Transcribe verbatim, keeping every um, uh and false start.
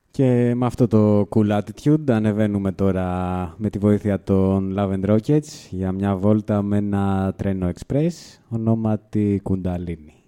Και με αυτό το cool attitude ανεβαίνουμε τώρα με τη βοήθεια των Love and Rockets για μια βόλτα με ένα τρένο express ονόματι Κουνταλίνι.